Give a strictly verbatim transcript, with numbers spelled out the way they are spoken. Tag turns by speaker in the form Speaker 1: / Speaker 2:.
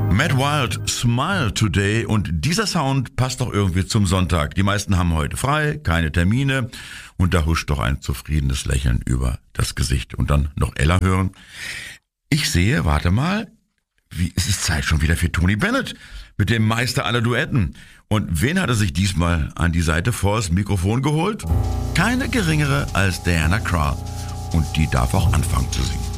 Speaker 1: Matt Wild, Smile Today, und dieser Sound passt doch irgendwie zum Sonntag. Die meisten haben heute frei, keine Termine, und da huscht doch ein zufriedenes Lächeln über das Gesicht. Und dann noch Ella hören. Ich sehe, warte mal, wie, es ist Zeit schon wieder für Tony Bennett mit dem Meister aller Duetten. Und wen hat er sich diesmal an die Seite vors Mikrofon geholt? Keine geringere als Diana Krall. Und die darf auch anfangen zu singen.